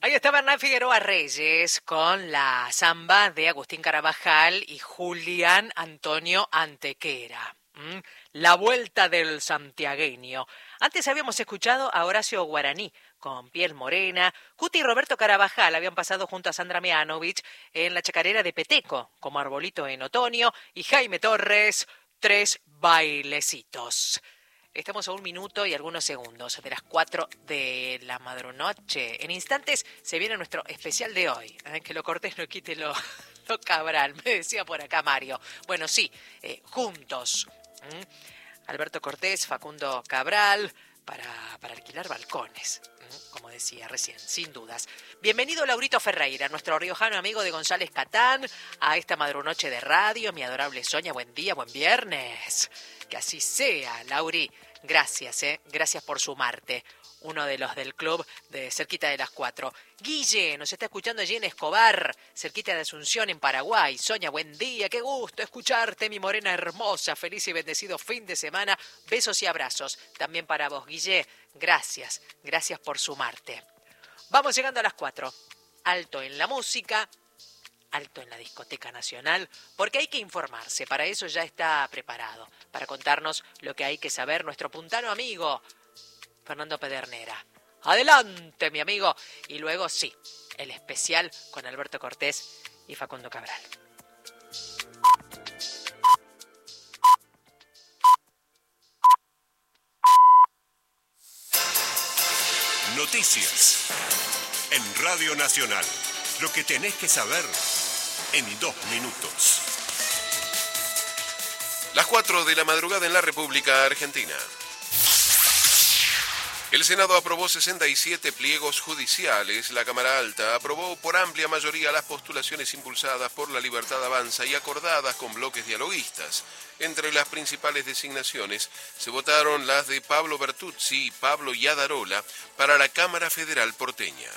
Ahí está Bernal Figueroa Reyes con la samba de Agustín Carabajal y Julián Antonio Antequera. La vuelta del santiagueño. Antes habíamos escuchado a Horacio Guaraní con Piel Morena. Cuti y Roberto Carabajal habían pasado junto a Sandra Mianovich en la chacarera de Peteco, como Arbolito en Otoño, y Jaime Torres, Tres Bailecitos. Estamos a 1 minuto y algunos segundos de las 4 de la madrunoche. En instantes se viene nuestro especial de hoy. Que lo cortés no quite lo Cabral, me decía por acá Mario. Bueno, sí, juntos. Alberto Cortés, Facundo Cabral, para alquilar balcones, como decía recién, sin dudas. Bienvenido Laurito Ferreira, nuestro riojano amigo de González Catán, a esta madrunoche de radio. Mi adorable Sonia, buen día, buen viernes. Que así sea, Lauri. Gracias, gracias por sumarte. Uno de los del club de cerquita de las 4. Guille, nos está escuchando allí en Escobar, cerquita de Asunción, en Paraguay. Sonia, buen día, qué gusto escucharte, mi morena hermosa. Feliz y bendecido fin de semana. Besos y abrazos. También para vos, Guille. Gracias, gracias por sumarte. Vamos llegando a las 4. Alto en la música, alto en la discoteca nacional, porque hay que informarse. Para eso ya está preparado, para contarnos lo que hay que saber nuestro puntano amigo, Fernando Pedernera. Adelante, mi amigo. Y luego, sí, el especial con Alberto Cortés y Facundo Cabral. Noticias en Radio Nacional. Lo que tenés que saber en 2 minutos. Las 4 de la madrugada en la República Argentina. El Senado aprobó 67 pliegos judiciales. La Cámara Alta aprobó por amplia mayoría las postulaciones impulsadas por La Libertad Avanza y acordadas con bloques dialoguistas. Entre las principales designaciones se votaron las de Pablo Bertuzzi y Pablo Yadarola para la Cámara Federal porteña.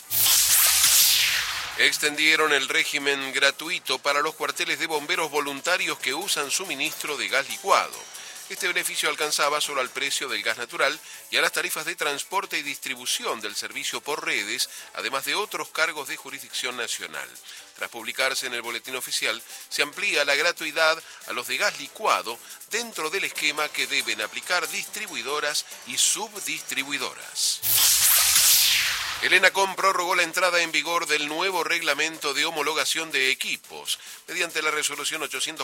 Extendieron el régimen gratuito para los cuarteles de bomberos voluntarios que usan suministro de gas licuado. Este beneficio alcanzaba solo al precio del gas natural y a las tarifas de transporte y distribución del servicio por redes, además de otros cargos de jurisdicción nacional. Tras publicarse en el boletín oficial, se amplía la gratuidad a los de gas licuado dentro del esquema que deben aplicar distribuidoras y subdistribuidoras. El ENACOM prorrogó la entrada en vigor del nuevo reglamento de homologación de equipos. Mediante la resolución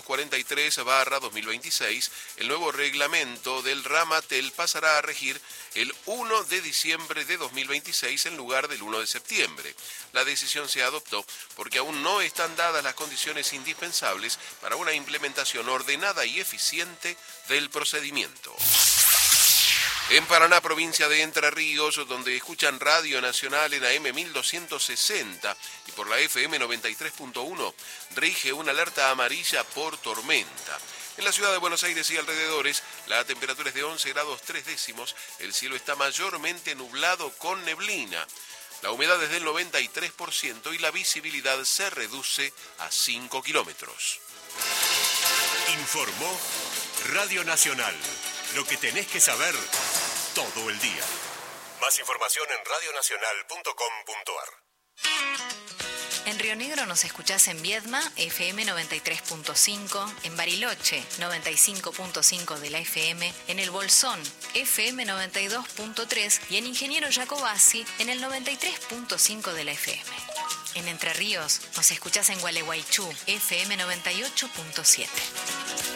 843/2026, el nuevo reglamento del Ramatel pasará a regir el 1 de diciembre de 2026 en lugar del 1 de septiembre. La decisión se adoptó porque aún no están dadas las condiciones indispensables para una implementación ordenada y eficiente del procedimiento. En Paraná, provincia de Entre Ríos, donde escuchan Radio Nacional en AM 1260 y por la FM 93.1, rige una alerta amarilla por tormenta. En la ciudad de Buenos Aires y alrededores, la temperatura es de 11 grados 3 décimos, el cielo está mayormente nublado con neblina. La humedad es del 93% y la visibilidad se reduce a 5 kilómetros. Informó Radio Nacional. Lo que tenés que saber todo el día. Más información en radionacional.com.ar. En Río Negro nos escuchás en Viedma, FM 93.5, en Bariloche, 95.5 de la FM, en El Bolsón, FM 92.3 y en Ingeniero Jacobasi, en el 93.5 de la FM. En Entre Ríos nos escuchás en Gualeguaychú, FM 98.7.